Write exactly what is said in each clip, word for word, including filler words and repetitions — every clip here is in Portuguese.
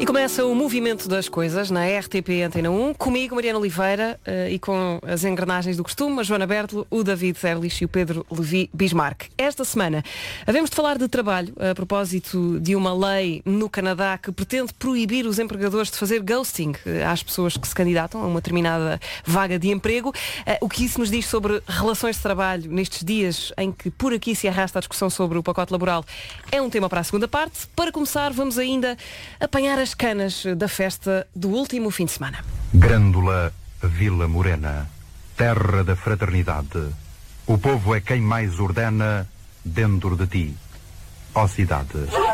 E começa o movimento das coisas na R T P Antena um, comigo, Mariana Oliveira, uh, e com as engrenagens do costume, a Joana Bertolo, o David Zerlich e o Pedro Levi Bismarck. Esta semana havemos de falar de trabalho, a propósito de uma lei no Canadá que pretende proibir os empregadores de fazer ghosting uh, às pessoas que se candidatam a uma determinada vaga de emprego. Uh, o que isso nos diz sobre relações de trabalho nestes dias em que por aqui se arrasta a discussão sobre o pacote laboral é um tema para a segunda parte. Para começar, vamos ainda apanhar as canas da festa do último fim de semana. Grândola Vila Morena, terra da fraternidade. O povo é quem mais ordena dentro de ti, ó cidade.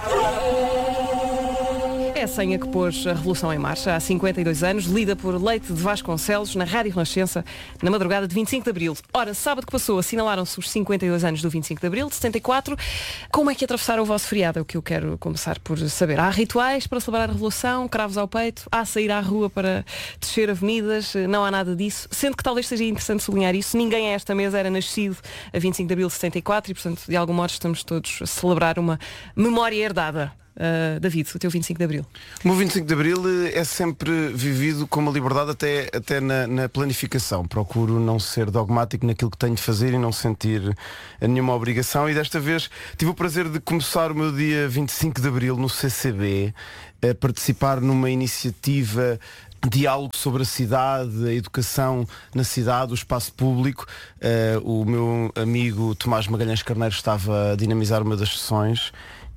É a senha que pôs a Revolução em marcha há cinquenta e dois anos, lida por Leite de Vasconcelos, na Rádio Renascença, na madrugada de vinte e cinco de Abril. Ora, sábado que passou, assinalaram-se os cinquenta e dois anos do vinte e cinco de Abril de setenta e quatro. Como é que atravessaram o vosso feriado? É o que eu quero começar por saber. Há rituais para celebrar a Revolução, cravos ao peito, há sair à rua para descer avenidas, não há nada disso. Sendo que talvez seja interessante sublinhar isso, ninguém a esta mesa era nascido a vinte e cinco de Abril de setenta e quatro e, portanto, de algum modo estamos todos a celebrar uma memória herdada. Uh, David, o teu vinte e cinco de Abril. O meu vinte e cinco de Abril é sempre vivido com uma liberdade até, até na, na planificação. Procuro não ser dogmático naquilo que tenho de fazer e não sentir nenhuma obrigação. E desta vez tive o prazer de começar o meu dia vinte e cinco de Abril no C C B, a participar numa iniciativa diálogo sobre a cidade, a educação na cidade, o espaço público. Uh, o meu amigo Tomás Magalhães Carneiro estava a dinamizar uma das sessões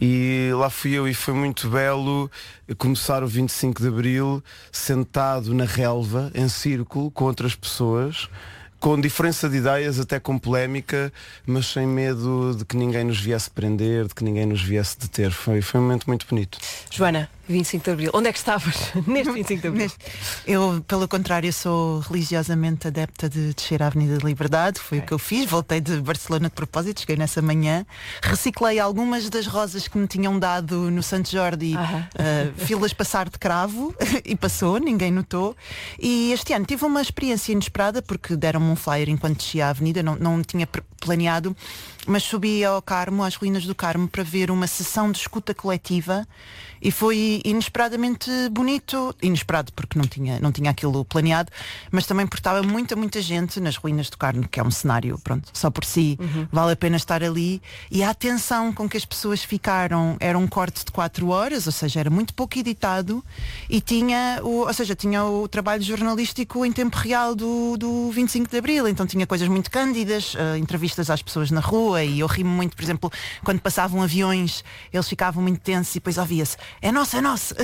e lá fui eu, e foi muito belo começar o vinte e cinco de Abril sentado na relva, em círculo, com outras pessoas, com diferença de ideias, até com polémica, mas sem medo de que ninguém nos viesse prender, de que ninguém nos viesse deter. Foi, foi um momento muito bonito. Joana, vinte e cinco de Abril, onde é que estavas neste vinte e cinco de Abril? Eu, pelo contrário, sou religiosamente adepta de descer à Avenida da Liberdade. Foi okay. o que eu fiz. Voltei de Barcelona de propósito, cheguei nessa manhã. Reciclei algumas das rosas que me tinham dado no Santo Jordi, uh, filas passar de cravo, e passou, ninguém notou. E este ano tive uma experiência inesperada, porque deram-me um flyer enquanto descia a avenida, não, não tinha planeado, mas subi ao Carmo, às ruínas do Carmo, para ver uma sessão de escuta coletiva. E foi inesperadamente bonito, inesperado porque não tinha, não tinha aquilo planeado, mas também porque estava muita, muita gente nas ruínas do Carmo, que é um cenário, pronto, só por si, uhum. vale a pena estar ali. E a atenção com que as pessoas ficaram era um corte de quatro horas, ou seja, era muito pouco editado, e tinha o, ou seja, tinha o trabalho jornalístico em tempo real do, do vinte e cinco de Abril, então tinha coisas muito cândidas, uh, entrevistas às pessoas na rua, e eu rimo muito, por exemplo, quando passavam aviões, eles ficavam muito tensos e depois ouvia-se: é nosso, é nosso.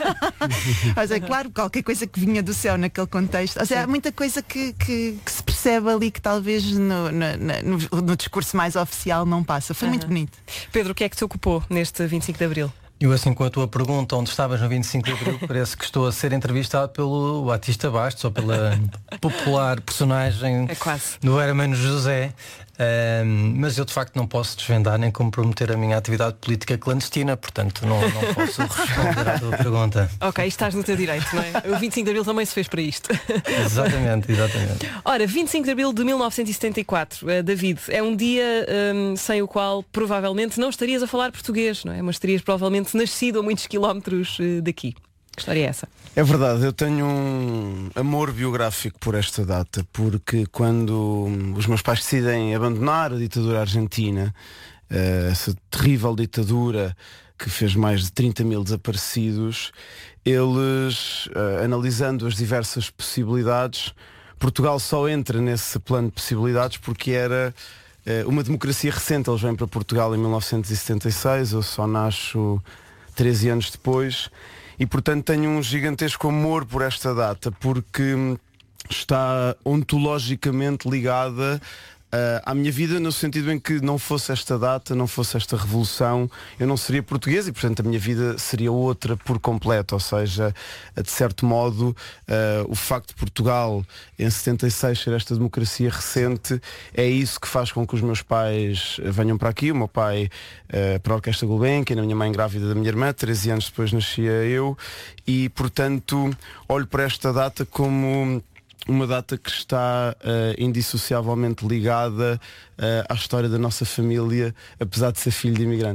Mas é claro, qualquer coisa que vinha do céu naquele contexto. Ou seja, há muita coisa que, que, que se percebe ali que talvez no, no, no, no discurso mais oficial não passa. Foi uhum. muito bonito. Pedro, o que é que te ocupou neste vinte e cinco de Abril? Eu, assim, com a tua pergunta, onde estavas no vinte e cinco de Abril, parece que estou a ser entrevistado pelo Batista Bastos, ou pela popular personagem é quase. do Hermano José. Um, mas eu de facto não posso desvendar nem comprometer a minha atividade política clandestina, portanto não, não posso responder à tua pergunta. Ok, estás no teu direito, não é? O vinte e cinco de Abril também se fez para isto. Exatamente, exatamente. Ora, vinte e cinco de Abril de mil novecentos e setenta e quatro, uh, David, é um dia um, sem o qual provavelmente não estarias a falar português, não é? Mas terias provavelmente nascido a muitos quilómetros uh, daqui. Que história é essa? É verdade, eu tenho um amor biográfico por esta data, porque quando os meus pais decidem abandonar a ditadura argentina, essa terrível ditadura que fez mais de trinta mil desaparecidos, eles, analisando as diversas possibilidades, Portugal só entra nesse plano de possibilidades porque era uma democracia recente. Eles vêm para Portugal em mil novecentos e setenta e seis, eu só nasço treze anos depois. E portanto tenho um gigantesco amor por esta data, porque está ontologicamente ligada uh, à minha vida, no sentido em que não fosse esta data, não fosse esta revolução, eu não seria português e portanto a minha vida seria outra por completo. Ou seja, de certo modo, uh, o facto de Portugal em setenta e seis ser esta democracia recente é isso que faz com que os meus pais venham para aqui. O meu pai uh, para a Orquestra Gulbenkian, a minha mãe grávida da minha irmã, treze anos depois nascia eu, e portanto olho para esta data como uma data que está uh, indissociavelmente ligada uh, à história da nossa família, apesar de ser filho de imigrantes.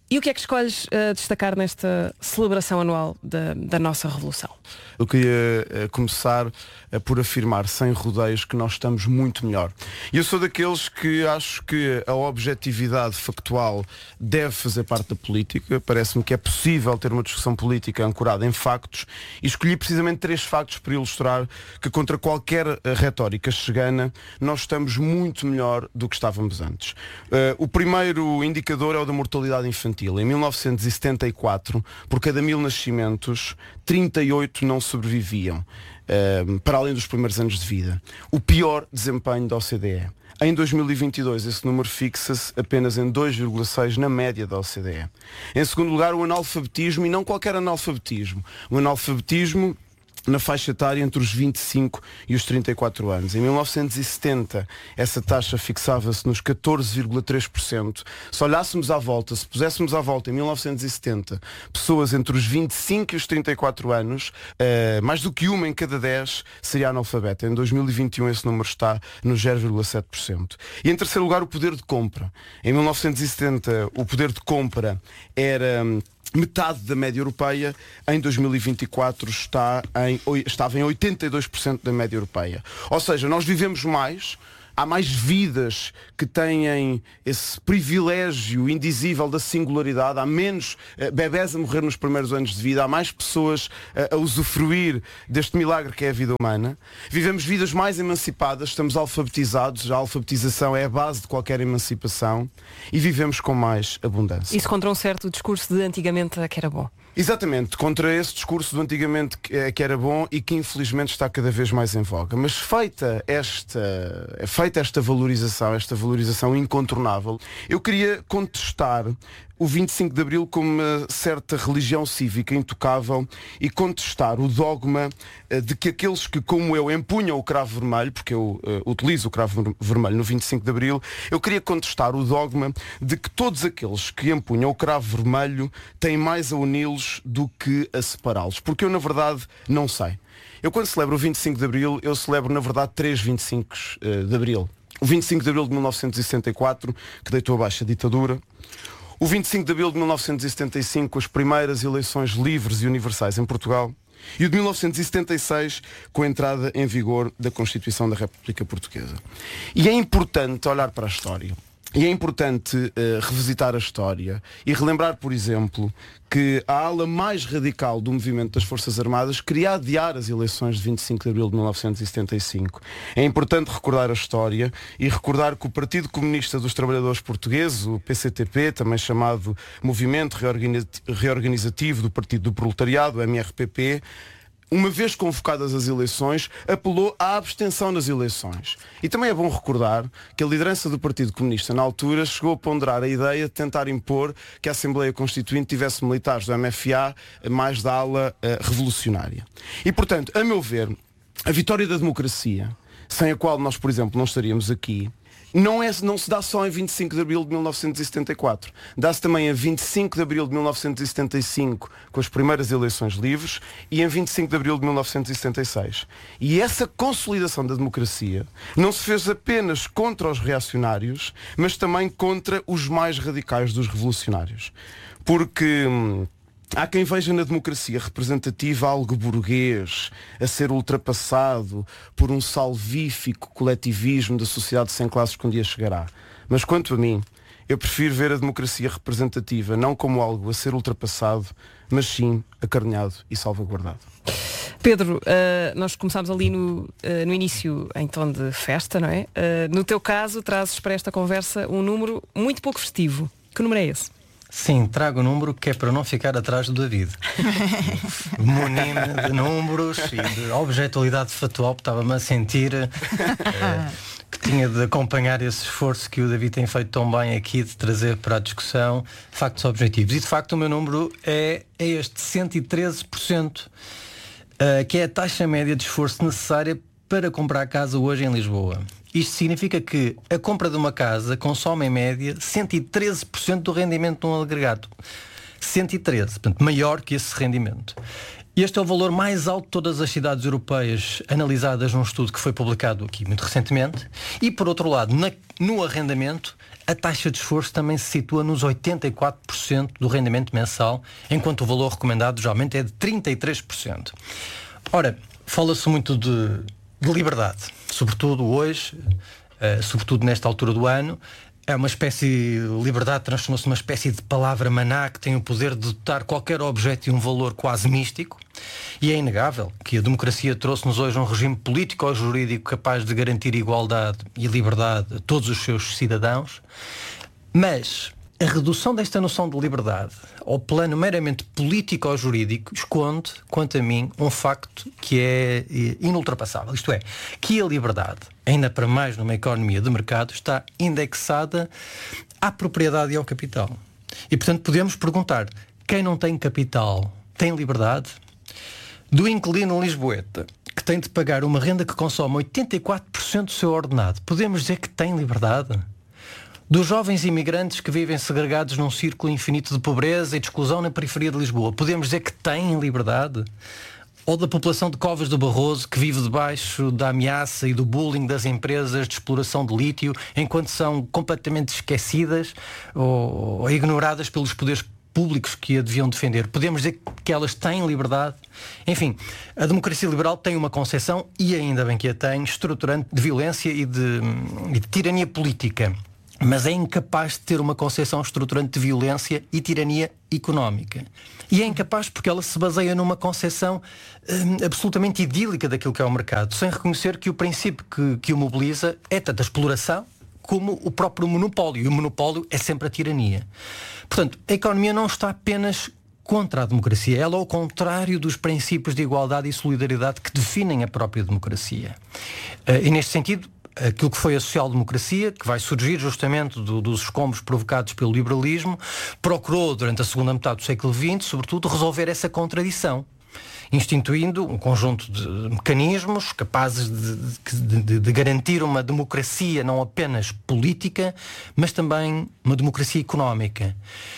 E o que é que escolhes uh, destacar nesta celebração anual da, da nossa Revolução? Eu queria uh, começar uh, por afirmar sem rodeios que nós estamos muito melhor. E eu sou daqueles que acho que a objetividade factual deve fazer parte da política. Parece-me que é possível ter uma discussão política ancorada em factos, e escolhi precisamente três factos para ilustrar que contra qualquer uh, retórica chegana nós estamos muito melhor do que estávamos antes. Uh, o primeiro indicador é o da mortalidade infantil. Em mil novecentos e setenta e quatro, por cada mil nascimentos, trinta e oito não sobreviviam, uh, para além dos primeiros anos de vida. O pior desempenho da O C D E. Em dois mil e vinte e dois, esse número fixa-se apenas em dois vírgula seis na média da O C D E. Em segundo lugar, o analfabetismo, e não qualquer analfabetismo. O analfabetismo na faixa etária entre os vinte e cinco e os trinta e quatro anos. Em mil novecentos e setenta, essa taxa fixava-se nos catorze vírgula três por cento. Se olhássemos à volta, se puséssemos à volta em mil novecentos e setenta pessoas entre os vinte e cinco e os trinta e quatro anos, uh, mais do que uma em cada dez seria analfabeta. Em dois mil e vinte e um esse número está nos zero vírgula sete por cento. E em terceiro lugar, o poder de compra. Em mil novecentos e setenta o poder de compra era metade da média europeia. Em dois mil e vinte e quatro está em, estava em oitenta e dois por cento da média europeia. Ou seja, nós vivemos mais, há mais vidas que têm esse privilégio indizível da singularidade, há menos uh, bebés a morrer nos primeiros anos de vida, há mais pessoas uh, a usufruir deste milagre que é a vida humana. Vivemos vidas mais emancipadas, estamos alfabetizados, a alfabetização é a base de qualquer emancipação, e vivemos com mais abundância. Isso contra um certo discurso de antigamente que era bom. Exatamente, contra esse discurso do antigamente que, que era bom e que infelizmente está cada vez mais em voga. Mas feita esta, feita esta valorização, esta valorização incontornável, eu queria contestar o vinte e cinco de Abril como uma certa religião cívica intocável e contestar o dogma uh, de que aqueles que, como eu, empunham o cravo vermelho, porque eu uh, utilizo o cravo vermelho no vinte e cinco de Abril, eu queria contestar o dogma de que todos aqueles que empunham o cravo vermelho têm mais a uni-los do que a separá-los. Porque eu, na verdade, não sei. Eu, quando celebro o vinte e cinco de Abril, eu celebro, na verdade, três vinte e cinco uh, de Abril. O vinte e cinco de Abril de mil novecentos e sessenta e quatro, que deitou abaixo a ditadura. O vinte e cinco de Abril de mil novecentos e setenta e cinco, as primeiras eleições livres e universais em Portugal. E o de mil novecentos e setenta e seis, com a entrada em vigor da Constituição da República Portuguesa. E é importante olhar para a história. E é importante uh, revisitar a história e relembrar, por exemplo, que a ala mais radical do movimento das Forças Armadas queria adiar as eleições de vinte e cinco de Abril de mil novecentos e setenta e cinco. É importante recordar a história e recordar que o Partido Comunista dos Trabalhadores Portugueses, o P C T P, também chamado Movimento Reorganizativo do Partido do Proletariado, o M R P P, uma vez convocadas as eleições, apelou à abstenção nas eleições. E também é bom recordar que a liderança do Partido Comunista, na altura, chegou a ponderar a ideia de tentar impor que a Assembleia Constituinte tivesse militares do M F A mais da ala uh, revolucionária. E, portanto, a meu ver, a vitória da democracia, sem a qual nós, por exemplo, não estaríamos aqui, Não, é, não se dá só em vinte e cinco de Abril de mil novecentos e setenta e quatro. Dá-se também a vinte e cinco de Abril de mil novecentos e setenta e cinco, com as primeiras eleições livres, e em vinte e cinco de Abril de mil novecentos e setenta e seis. E essa consolidação da democracia não se fez apenas contra os reacionários, mas também contra os mais radicais dos revolucionários. Porque Hum, há quem veja na democracia representativa algo burguês, a ser ultrapassado por um salvífico coletivismo da sociedade sem classes que um dia chegará. Mas quanto a mim, eu prefiro ver a democracia representativa não como algo a ser ultrapassado, mas sim acarinhado e salvaguardado. Pedro, uh, nós começámos ali no, uh, no início em tom de festa, não é? Uh, no teu caso, trazes para esta conversa um número muito pouco festivo. Que número é esse? Sim, trago o número que é para não ficar atrás do David. Munindo de números e de objetualidade factual, porque estava-me a sentir uh, que tinha de acompanhar esse esforço que o David tem feito tão bem aqui de trazer para a discussão factos objetivos. E de facto o meu número é, é este cento e treze por cento, uh, que é a taxa média de esforço necessária para comprar casa hoje em Lisboa. Isto significa que a compra de uma casa consome em média cento e treze por cento do rendimento de um agregado. cento e treze por cento, portanto, maior que esse rendimento. E este é o valor mais alto de todas as cidades europeias analisadas num estudo que foi publicado aqui muito recentemente. E, por outro lado, na, no arrendamento, a taxa de esforço também se situa nos oitenta e quatro por cento do rendimento mensal, enquanto o valor recomendado geralmente é de trinta e três por cento. Ora, fala-se muito de, de liberdade, sobretudo hoje, uh, sobretudo nesta altura do ano. É uma espécie, liberdade transformou-se numa espécie de palavra maná que tem o poder de dotar qualquer objeto de um valor quase místico. E é inegável que a democracia trouxe-nos hoje um regime político ou jurídico capaz de garantir igualdade e liberdade a todos os seus cidadãos. Mas a redução desta noção de liberdade ao plano meramente político ou jurídico esconde, quanto a mim, um facto que é inultrapassável. Isto é, que a liberdade, ainda para mais numa economia de mercado, está indexada à propriedade e ao capital. E, portanto, podemos perguntar, quem não tem capital tem liberdade? Do inquilino lisboeta, que tem de pagar uma renda que consome oitenta e quatro por cento do seu ordenado, podemos dizer que tem liberdade? Dos jovens imigrantes que vivem segregados num círculo infinito de pobreza e de exclusão na periferia de Lisboa, podemos dizer que têm liberdade? Ou da população de Covas do Barroso, que vive debaixo da ameaça e do bullying das empresas de exploração de lítio, enquanto são completamente esquecidas ou, ou ignoradas pelos poderes públicos que a deviam defender? Podemos dizer que elas têm liberdade? Enfim, a democracia liberal tem uma concepção, e ainda bem que a tem, estruturante de violência e de, e de tirania política. Mas é incapaz de ter uma concepção estruturante de violência e tirania económica. E é incapaz porque ela se baseia numa concepção hum, absolutamente idílica daquilo que é o mercado, sem reconhecer que o princípio que, que o mobiliza é tanto a exploração como o próprio monopólio. E o monopólio é sempre a tirania. Portanto, a economia não está apenas contra a democracia, ela é ao contrário dos princípios de igualdade e solidariedade que definem a própria democracia. Uh, e neste sentido, aquilo que foi a social-democracia, que vai surgir justamente do, dos escombros provocados pelo liberalismo, procurou, durante a segunda metade do século vinte, sobretudo, resolver essa contradição, instituindo um conjunto de mecanismos capazes de, de, de, de garantir uma democracia não apenas política, mas também uma democracia económica.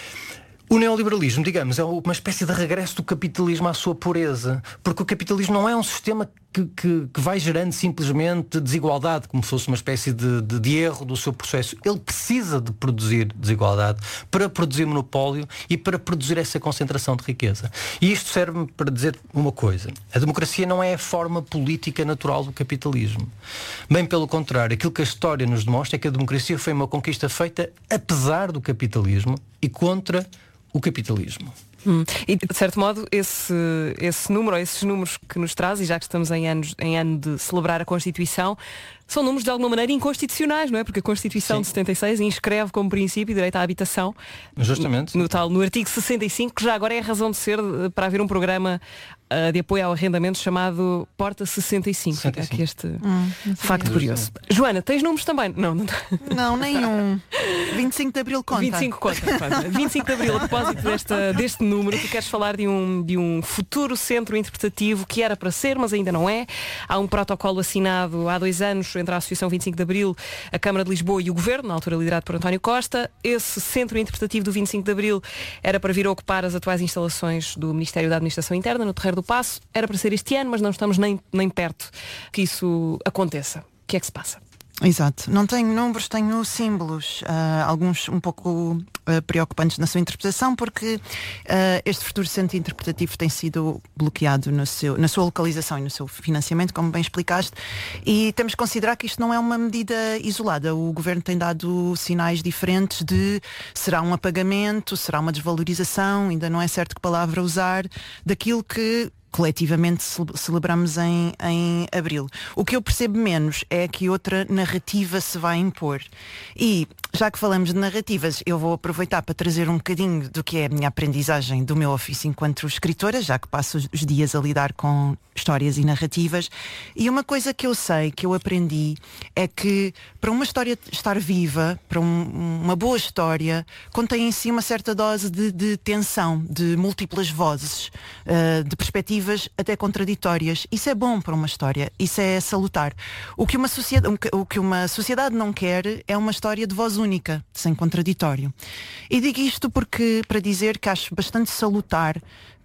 O neoliberalismo, digamos, é uma espécie de regresso do capitalismo à sua pureza, porque o capitalismo não é um sistema que, que, que vai gerando simplesmente desigualdade, como se fosse uma espécie de, de, de erro do seu processo. Ele precisa de produzir desigualdade para produzir monopólio e para produzir essa concentração de riqueza. E isto serve-me para dizer uma coisa: a democracia não é a forma política natural do capitalismo. Bem pelo contrário, aquilo que a história nos demonstra é que a democracia foi uma conquista feita apesar do capitalismo e contra o capitalismo. Hum. E, de certo modo, esse, esse número, ou esses números que nos traz, e já que estamos em, anos, em ano de celebrar a Constituição, são números de alguma maneira inconstitucionais, não é? Porque a Constituição Sim. de setenta e seis inscreve como princípio o direito à habitação. Justamente. No, tal, no artigo sessenta e cinco, que já agora é a razão de ser para haver um programa uh, de apoio ao arrendamento chamado Porta sessenta e cinco. sessenta e cinco. Aqui este hum, facto curioso. Joana, tens números também? Não, não, não nenhum. vinte e cinco de Abril conta. vinte e cinco conta. vinte e cinco de Abril, a propósito desta, deste número, tu queres falar de um, de um futuro centro interpretativo que era para ser, mas ainda não é. Há um protocolo assinado há dois anos entre a Associação vinte e cinco de Abril, a Câmara de Lisboa e o Governo, na altura liderado por António Costa. Esse centro interpretativo do vinte e cinco de Abril era para vir a ocupar as atuais instalações do Ministério da Administração Interna, no Terreiro do Paço. Era para ser este ano, mas não estamos nem, nem perto que isso aconteça. O que é que se passa? Exato. Não tenho números, tenho símbolos, uh, alguns um pouco uh, preocupantes na sua interpretação, porque uh, este futuro centro interpretativo tem sido bloqueado no seu, na sua localização e no seu financiamento, como bem explicaste, e temos que considerar que isto não é uma medida isolada. O Governo tem dado sinais diferentes de será um apagamento, será uma desvalorização, ainda não é certo que palavra usar, daquilo que coletivamente celebramos em, em Abril. O que eu percebo menos é que outra narrativa se vai impor. E, já que falamos de narrativas, eu vou aproveitar para trazer um bocadinho do que é a minha aprendizagem do meu ofício enquanto escritora, já que passo os dias a lidar com histórias e narrativas. E uma coisa que eu sei, que eu aprendi, é que para uma história estar viva, para um, uma boa história, contém em si uma certa dose de, de tensão, de múltiplas vozes, uh, de perspectivas até contraditórias. Isso é bom para uma história, isso é salutar. O que uma sociedade, o que uma sociedade não quer é uma história de voz única, sem contraditório. E digo isto porque, para dizer que acho bastante salutar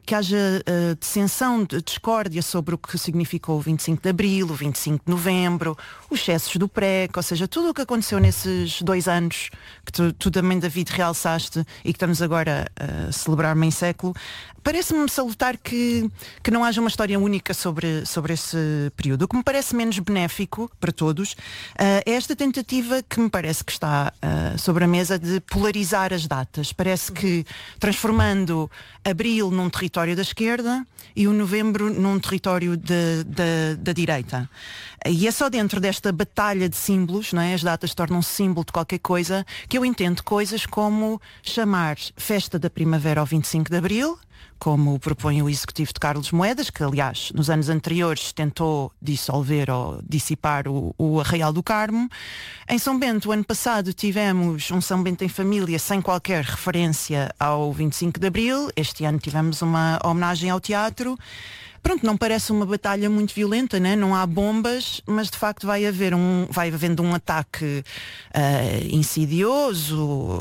que haja uh, dissensão, de discórdia sobre o que significou o vinte e cinco de Abril, o vinte e cinco de Novembro, os excessos do P R E C, ou seja, tudo o que aconteceu nesses dois anos, que tu, tu também, David, realçaste e que estamos agora a celebrar meio século. Parece-me salutar que, que não haja uma história única sobre, sobre esse período. O que me parece menos benéfico para todos uh, é esta tentativa que me parece que está uh, sobre a mesa de polarizar as datas. Parece que transformando Abril num território da esquerda e o Novembro num território de, de, da direita. E é só dentro desta batalha de símbolos, não é? As datas tornam-se símbolo de qualquer coisa, que eu entendo coisas como chamar Festa da Primavera ao vinte e cinco de Abril, como propõe o executivo de Carlos Moedas, que aliás nos anos anteriores tentou dissolver ou dissipar o, o Arraial do Carmo. Em São Bento, o ano passado, tivemos um São Bento em família sem qualquer referência ao vinte e cinco de Abril. Este ano tivemos uma homenagem ao teatro. Pronto, não parece uma batalha muito violenta, né? Não há bombas, mas de facto vai haver um, vai havendo um ataque uh, insidioso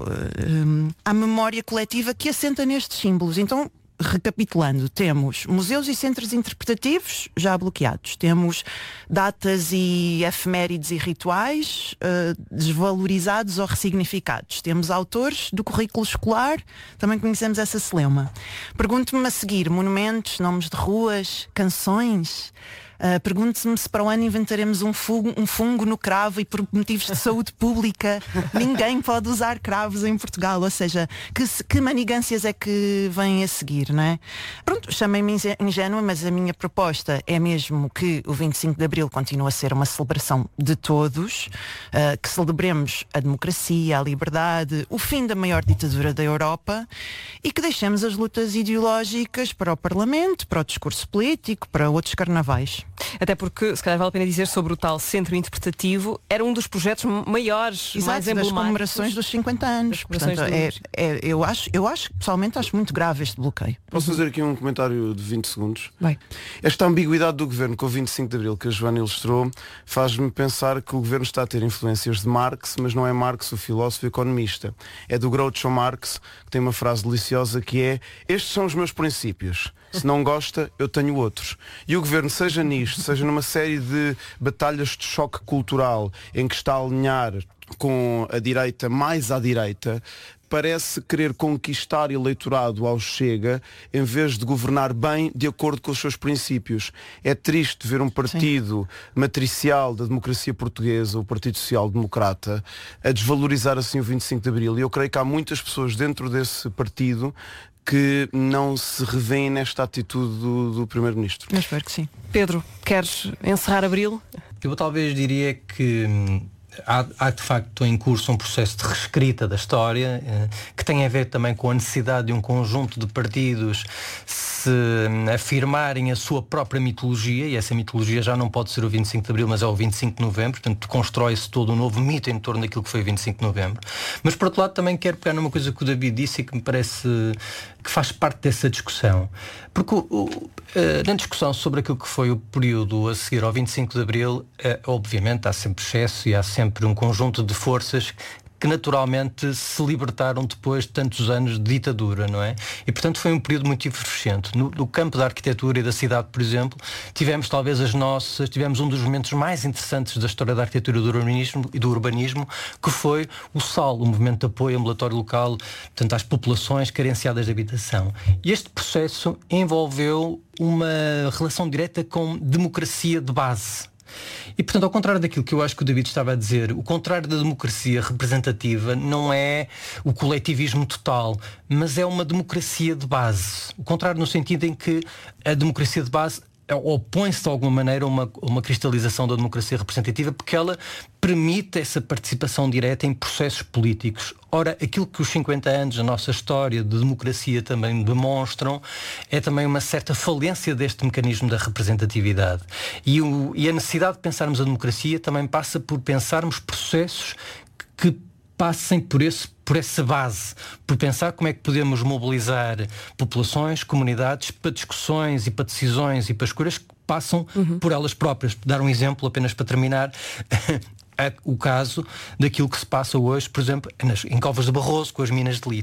uh, à memória coletiva que assenta nestes símbolos. Então, recapitulando, temos museus e centros interpretativos já bloqueados, temos datas e efemérides e rituais uh, desvalorizados ou ressignificados, temos autores do currículo escolar, também conhecemos essa celeuma. Pergunto-me a seguir, monumentos, nomes de ruas, canções. Uh, Pergunto-me se para o ano inventaremos um fungo, um fungo no cravo e por motivos de saúde pública ninguém pode usar cravos em Portugal, ou seja, que, que manigâncias é que vêm a seguir, não é? Pronto, chamei-me ingênua, mas a minha proposta é mesmo que o vinte e cinco de Abril continue a ser uma celebração de todos, uh, que celebremos a democracia, a liberdade, o fim da maior ditadura da Europa e que deixemos as lutas ideológicas para o Parlamento, para o discurso político, para outros carnavais. Até porque, se calhar vale a pena dizer sobre o tal centro interpretativo, era um dos projetos maiores, Exato, mais emblemáticos. das comemorações dos cinquenta anos. Portanto, dos... é, é, eu, acho, eu acho, pessoalmente, acho muito grave este bloqueio. Posso fazer aqui um comentário de vinte segundos? Vai. Esta ambiguidade do governo com o vinte e cinco de Abril que a Joana ilustrou faz-me pensar que o governo está a ter influências de Marx, mas não é Marx o filósofo e economista. É do Groucho Marx, que tem uma frase deliciosa que é: estes são os meus princípios. Se não gosta, eu tenho outros. E o governo, seja nisto, seja numa série de batalhas de choque cultural em que está a alinhar com a direita mais à direita, parece querer conquistar eleitorado ao Chega em vez de governar bem de acordo com os seus princípios. É triste ver um partido Sim. matricial da democracia portuguesa, o Partido Social Democrata, a desvalorizar assim o vinte e cinco de Abril. E eu creio que há muitas pessoas dentro desse partido que não se revêem nesta atitude do, do Primeiro-Ministro. Eu espero que sim. Pedro, queres encerrar Abril? Eu talvez diria que hum, há, há de facto em curso um processo de reescrita da história eh, que tem a ver também com a necessidade de um conjunto de partidos se hum, afirmarem a sua própria mitologia, e essa mitologia já não pode ser o vinte e cinco de Abril, mas é o vinte e cinco de Novembro, portanto constrói-se todo um novo mito em torno daquilo que foi o vinte e cinco de Novembro. Mas por outro lado também quero pegar numa coisa que o David disse e que me parece que faz parte dessa discussão. Porque o, o, na discussão sobre aquilo que foi o período a seguir ao vinte e cinco de Abril, obviamente há sempre excesso e há sempre um conjunto de forças que naturalmente se libertaram depois de tantos anos de ditadura, não é? E portanto foi um período muito efervescente. No, no campo da arquitetura e da cidade, por exemplo, tivemos talvez as nossas, tivemos um dos momentos mais interessantes da história da arquitetura e do urbanismo, e do urbanismo, que foi o S A L, o Movimento de Apoio Ambulatório Local, portanto, às populações carenciadas de habitação. E este processo envolveu uma relação direta com democracia de base. E, portanto, ao contrário daquilo que eu acho que o David estava a dizer, o contrário da democracia representativa não é o coletivismo total, mas é uma democracia de base. O contrário no sentido em que a democracia de base opõe-se de alguma maneira a uma, uma cristalização da democracia representativa, porque ela permite essa participação direta em processos políticos. Ora, aquilo que os cinquenta anos da nossa história de democracia também demonstram é também uma certa falência deste mecanismo da representatividade. E, o, e a necessidade de pensarmos a democracia também passa por pensarmos processos que passem por, esse, por essa base, por pensar como é que podemos mobilizar populações, comunidades para discussões e para decisões e para escolhas que passam uhum. por elas próprias. Dar um exemplo apenas para terminar, é o caso daquilo que se passa hoje, por exemplo, nas, em Covas de Barroso, com as minas de lítio.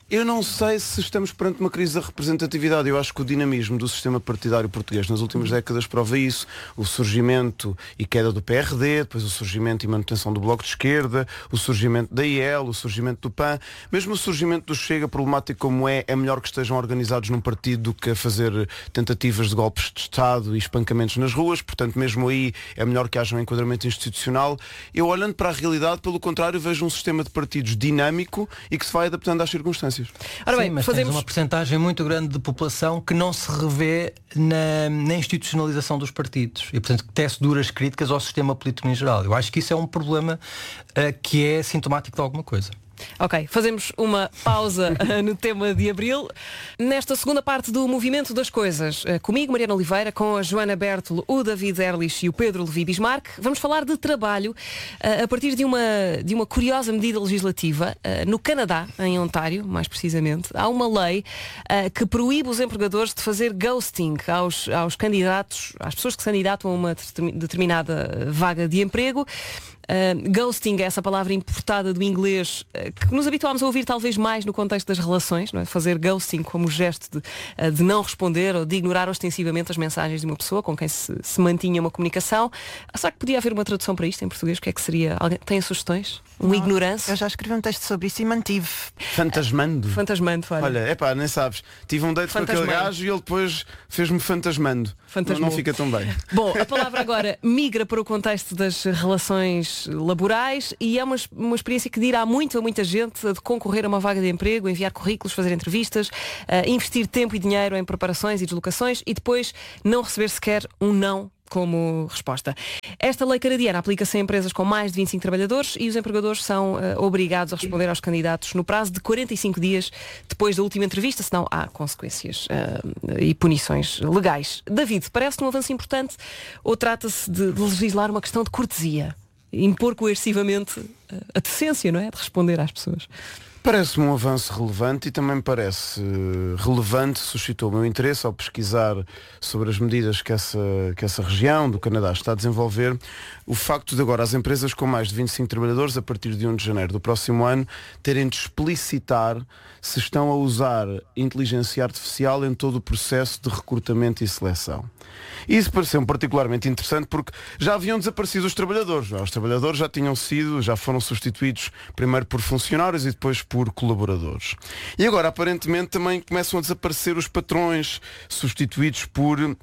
Eu não sei se estamos perante uma crise da representatividade. Eu acho que o dinamismo do sistema partidário português nas últimas décadas prova isso. O surgimento e queda do P R D, depois o surgimento e manutenção do Bloco de Esquerda, o surgimento da I L, o surgimento do P A N, mesmo o surgimento do Chega, problemático como é, é melhor que estejam organizados num partido do que a fazer tentativas de golpes de Estado e espancamentos nas ruas. Portanto, mesmo aí é melhor que haja um enquadramento institucional. Eu, olhando para a realidade, pelo contrário, vejo um sistema de partidos dinâmico e que se vai adaptando às circunstâncias. Ora bem, Sim, mas fazemos tens uma percentagem muito grande de população que não se revê na, na institucionalização dos partidos e, portanto, que tece duras críticas ao sistema político em geral. Eu acho que isso é um problema uh, que é sintomático de alguma coisa. Ok, fazemos uma pausa uh, no tema de Abril. Nesta segunda parte do Movimento das Coisas, uh, comigo, Mariana Oliveira, com a Joana Bertolo, o David Erlich e o Pedro Levi Bismarck, vamos falar de trabalho uh, a partir de uma, de uma curiosa medida legislativa. Uh, no Canadá, em Ontário, mais precisamente, há uma lei uh, que proíbe os empregadores de fazer ghosting aos, aos candidatos, às pessoas que se candidatam a uma determinada vaga de emprego. Uh, ghosting é essa palavra importada do inglês uh, que nos habituámos a ouvir talvez mais no contexto das relações, não é? Fazer ghosting como gesto de, uh, de não responder ou de ignorar ostensivamente as mensagens de uma pessoa com quem se, se mantinha uma comunicação. Ah, será que podia haver uma tradução para isto em português? O que é que seria? Alguém tem sugestões? Um Não, ignorância? Eu já escrevi um texto sobre isso e mantive. Fantasmando. Fantasmando, olha. Olha, é pá, nem sabes. Tive um date com aquele gajo e ele depois fez-me fantasmando. Não, não fica tão bem. Bom, a palavra agora migra para o contexto das relações laborais e é uma, uma experiência que dirá muito a muita gente de concorrer a uma vaga de emprego, enviar currículos, fazer entrevistas, uh, investir tempo e dinheiro em preparações e deslocações e depois não receber sequer um não como resposta. Esta lei canadiana aplica-se a empresas com mais de vinte e cinco trabalhadores e os empregadores são uh, obrigados a responder aos candidatos no prazo de quarenta e cinco dias depois da última entrevista, senão há consequências uh, e punições legais. David, parece-te um avanço importante ou trata-se de, de legislar uma questão de cortesia? Impor coercivamente uh, a decência, não é? De responder às pessoas. Parece-me um avanço relevante e também me parece relevante, suscitou o meu interesse ao pesquisar sobre as medidas que essa, que essa região do Canadá está a desenvolver, o facto de agora as empresas com mais de vinte e cinco trabalhadores, a partir de primeiro de janeiro do próximo ano, terem de explicitar se estão a usar inteligência artificial em todo o processo de recrutamento e seleção. E isso pareceu-me particularmente interessante porque já haviam desaparecido os trabalhadores. Os trabalhadores já tinham sido, já foram substituídos primeiro por funcionários e depois por colaboradores. E agora, aparentemente, também começam a desaparecer os patrões, substituídos por uh,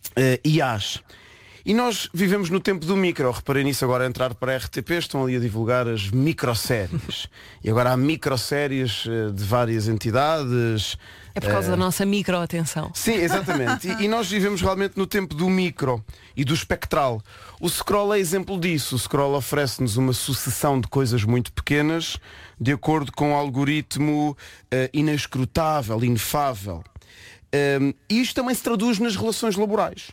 I As. E nós vivemos no tempo do micro. Reparei nisso agora a entrar para a R T P, estão ali a divulgar as microséries. E agora há microséries uh, de várias entidades. É por causa uh... da nossa microatenção. Sim, exatamente. E, e nós vivemos realmente no tempo do micro e do espectral. O scroll é exemplo disso. O scroll oferece-nos uma sucessão de coisas muito pequenas, de acordo com um algoritmo uh, inescrutável, inefável. Um, e isto também se traduz nas relações laborais.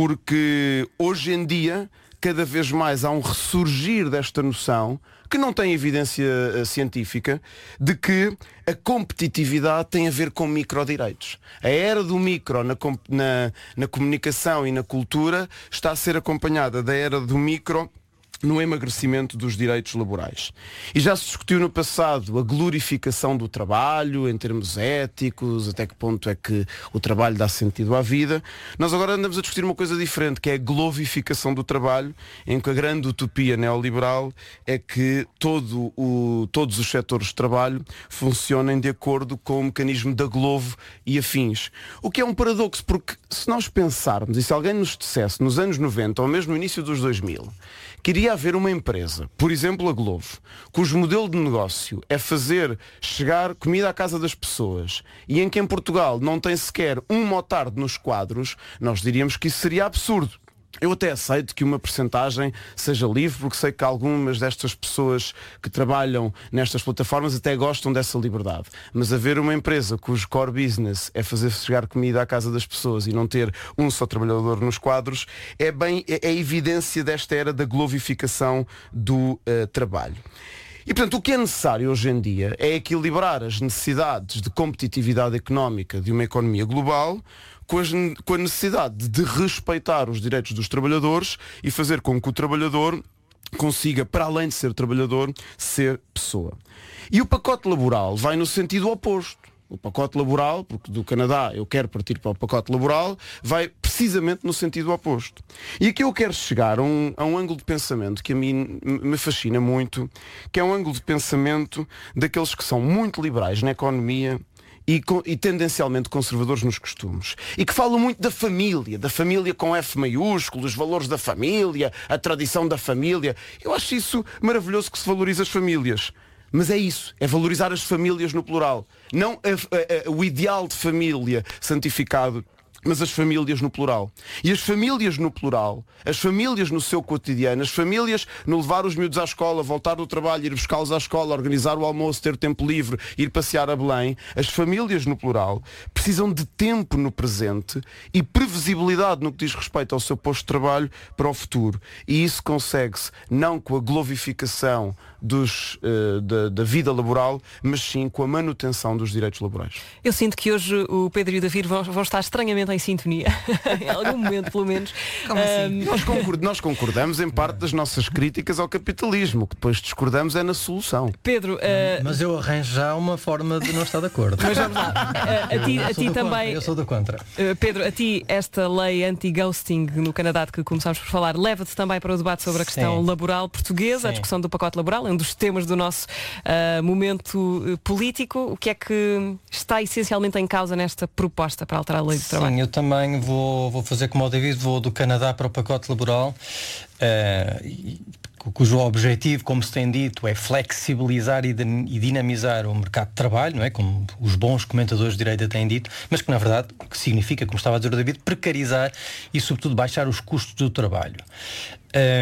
Porque hoje em dia, cada vez mais há um ressurgir desta noção, que não tem evidência uh, científica, de que a competitividade tem a ver com microdireitos. A era do micro na, na, na comunicação e na cultura está a ser acompanhada da era do micro no emagrecimento dos direitos laborais. E já se discutiu no passado a glorificação do trabalho, em termos éticos, até que ponto é que o trabalho dá sentido à vida. Nós agora andamos a discutir uma coisa diferente, que é a globificação do trabalho, em que a grande utopia neoliberal é que todo o, todos os setores de trabalho funcionem de acordo com o mecanismo da Glovo e afins. O que é um paradoxo, porque se nós pensarmos, e se alguém nos dissesse nos anos noventa ou mesmo no início dos dois mil, queria haver uma empresa, por exemplo a Glovo, cujo modelo de negócio é fazer chegar comida à casa das pessoas e em que em Portugal não tem sequer um motarde nos quadros, nós diríamos que isso seria absurdo. Eu até aceito que uma percentagem seja livre, porque sei que algumas destas pessoas que trabalham nestas plataformas até gostam dessa liberdade. Mas haver uma empresa cujo core business é fazer chegar comida à casa das pessoas e não ter um só trabalhador nos quadros, é bem é, é evidência desta era da globificação do uh, trabalho. E, portanto, o que é necessário hoje em dia é equilibrar as necessidades de competitividade económica de uma economia global com, as, com a necessidade de respeitar os direitos dos trabalhadores e fazer com que o trabalhador consiga, para além de ser trabalhador, ser pessoa. E o pacote laboral vai no sentido oposto. O pacote laboral, porque do Canadá eu quero partir para o pacote laboral, vai precisamente no sentido oposto. E aqui eu quero chegar a um, a um ângulo de pensamento que a mim me fascina muito, que é um ângulo de pensamento daqueles que são muito liberais na economia e, e tendencialmente conservadores nos costumes. E que falam muito da família, da família com F maiúsculo, os valores da família, a tradição da família. Eu acho isso maravilhoso, que se valorize as famílias. Mas é isso, é valorizar as famílias no plural. Não a, a, a, o ideal de família santificado, mas as famílias no plural. E as famílias no plural, as famílias no seu cotidiano, as famílias no levar os miúdos à escola, voltar do trabalho, ir buscá-los à escola, organizar o almoço, ter tempo livre, ir passear a Belém, as famílias no plural precisam de tempo no presente e previsibilidade no que diz respeito ao seu posto de trabalho para o futuro. E isso consegue-se não com a globificação dos, uh, da, da vida laboral, mas sim com a manutenção dos direitos laborais. Eu sinto que hoje o Pedro e o David vão, vão estar estranhamente em sintonia, em algum momento pelo menos. Como assim? Um... Nós, concord, nós concordamos em parte das nossas críticas ao capitalismo, o que depois discordamos é na solução. Pedro, uh... mas eu arranjo já uma forma de não estar de acordo. Mas vamos lá. Uh, a ti, a ti também. Contra, eu sou do contra. Uh, Pedro, a ti esta lei anti-ghosting no Canadá de que começámos por falar leva-te também para o debate sobre a questão Sim. laboral portuguesa, Sim. a discussão do pacote laboral, é um dos temas do nosso uh, momento uh, político. O que é que está essencialmente em causa nesta proposta para alterar a lei do Sim, trabalho? eu também vou, vou fazer como o David, vou do Canadá para o pacote laboral, uh, e, cujo objetivo, como se tem dito, é flexibilizar e, e dinamizar o mercado de trabalho, não é? Como os bons comentadores de direita têm dito, mas que na verdade o que significa, como estava a dizer o David, precarizar e sobretudo baixar os custos do trabalho. Uh,